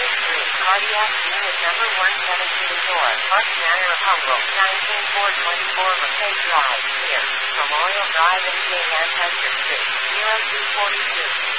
Cardiac Unit Number 1724, Park Manor of Humboldt, 19424 McKay Drive, near Memorial Drive and J. Lancaster Street, 0242.